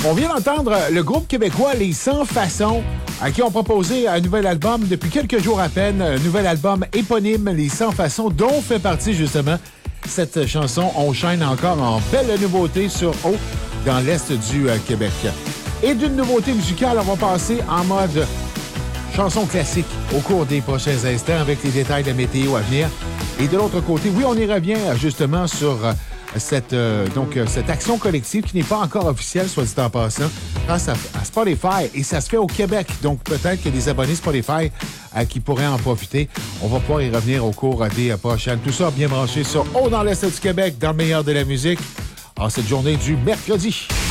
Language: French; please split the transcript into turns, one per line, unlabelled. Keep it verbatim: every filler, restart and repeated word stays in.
On vient d'entendre le groupe québécois Les Sans Façons, à qui ont proposé un nouvel album depuis quelques jours à peine. Un nouvel album éponyme, Les Sans Façons, dont fait partie justement cette chanson On Shine encore en belle nouveauté sur O dans l'Est du euh, Québec. Et d'une nouveauté musicale, on va passer en mode chanson classique au cours des prochains instants avec les détails de la météo à venir. Et de l'autre côté, oui, on y revient justement sur euh, cette, euh, donc, euh, cette action collective qui n'est pas encore officielle, soit dit en passant, grâce à, à Spotify. Et ça se fait au Québec. Donc, peut-être qu'il y a des abonnés Spotify euh, qui pourraient en profiter. On va pouvoir y revenir au cours des euh, prochaines. Tout ça bien branché sur Haut dans l'Est du Québec, dans le meilleur de la musique, en cette journée du mercredi.